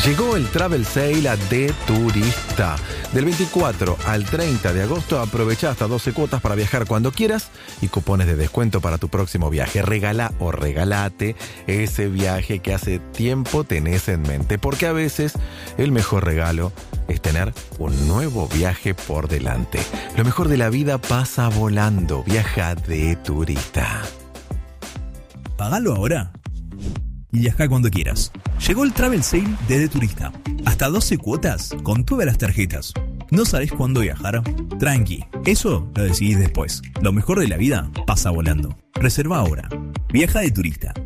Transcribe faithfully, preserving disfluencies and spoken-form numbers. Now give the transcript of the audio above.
Llegó el Travel Sale de Turista. Del veinticuatro al treinta de agosto aprovecha hasta doce cuotas para viajar cuando quieras y cupones de descuento para tu próximo viaje. Regala o regalate ese viaje que hace tiempo tenés en mente, porque a veces el mejor regalo es tener un nuevo viaje por delante. Lo mejor de la vida pasa volando. Viaja de Turista. Pagalo ahora y viaja cuando quieras. Llegó el Travel Sale de De Turista. Hasta doce cuotas con todas las tarjetas. ¿No sabés cuándo viajar? Tranqui, eso lo decidís después. Lo mejor de la vida pasa volando. Reserva ahora. Viaja de Turista.